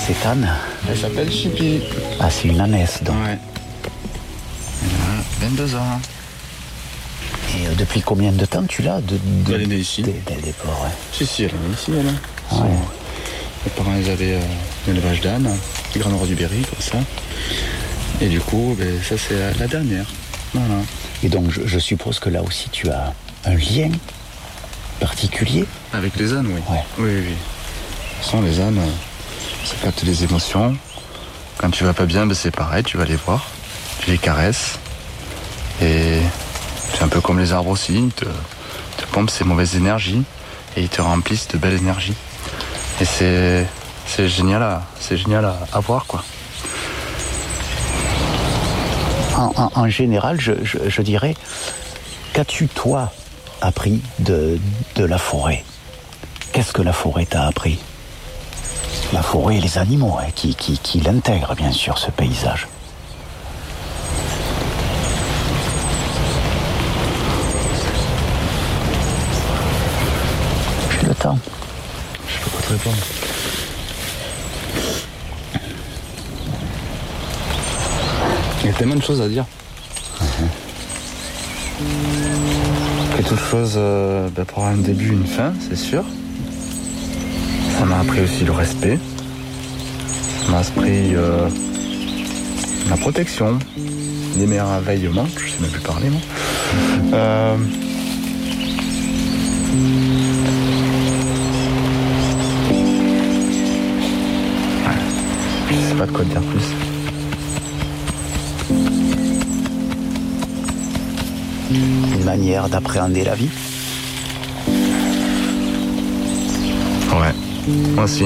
cette âne? Elle s'appelle Chippy. Ah, c'est une ânesse, donc. Ouais. Elle a 22 ans. Et depuis combien de temps tu l'as? Elle est née ici. Dès le départ, ouais. Si, elle est née ici, elle. Ah ouais. Mes parents, ils avaient un élevage d'ânes, du Grand Nord du Berry, comme ça. Et du coup, ça, c'est la dernière. Voilà. Et donc, je suppose que là aussi, tu as un lien particulier? Avec les ânes, oui. Ouais. Oui. De toute façon, les ânes, ça capte les émotions. Quand tu vas pas bien, c'est pareil, tu vas les voir, tu les caresses. Et c'est un peu comme les arbres aussi, ils te pompent ces mauvaises énergies et ils te remplissent de belles énergies. Et c'est génial à voir, quoi. En général, je dirais, qu'as-tu, toi, appris de la forêt? Qu'est-ce que la forêt t'a appris? La forêt et les animaux, hein, qui l'intègrent, bien sûr, ce paysage. J'ai le temps. Je peux pas te répondre. Il y a tellement de choses à dire. Que toute chose pour un début, une fin, c'est sûr. Ça m'a appris aussi le respect. Ça m'a appris la protection, l'émerveillement, je sais même plus parler moi. Je sais pas de quoi te dire plus. Une manière d'appréhender la vie. Ouais, moi aussi.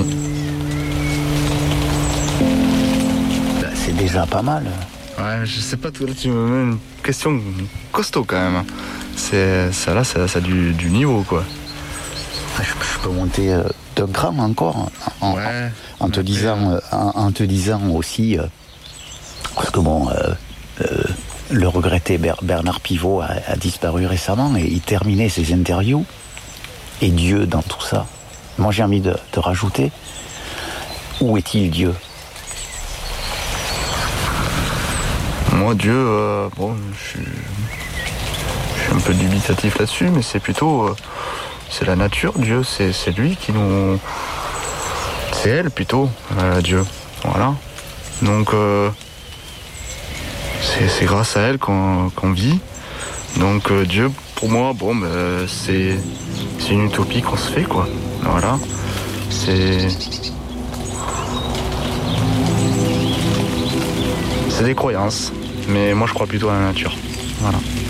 C'est déjà pas mal. Ouais, je sais pas, là tu me mets une question costaud quand même. Ça a du niveau, quoi. Je peux monter d'un cran encore en te disant aussi parce que bon, le regretté Bernard Pivot a disparu récemment et il terminait ses interviews et Dieu dans tout ça. Moi j'ai envie de rajouter, où est-il Dieu? Moi Dieu, je suis un peu dubitatif là-dessus, mais c'est plutôt c'est la nature, Dieu, c'est lui qui nous... C'est elle plutôt, Dieu, voilà. Donc c'est grâce à elle qu'on vit. Donc Dieu, pour moi, c'est une utopie qu'on se fait, quoi. Voilà. C'est des croyances, mais moi je crois plutôt à la nature. Voilà.